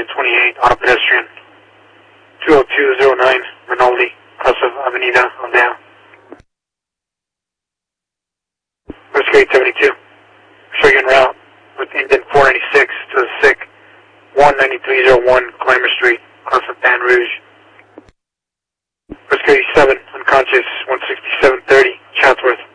engine 28, auto pedestrian, 20209, Rinaldi, cross of Avenida Aldea. Rescue 872, show you en route with engine 496 to the SIC, 19301, Clymer Street, cross of Baton Rouge. Rescue 87, unconscious, 16730, Chatsworth.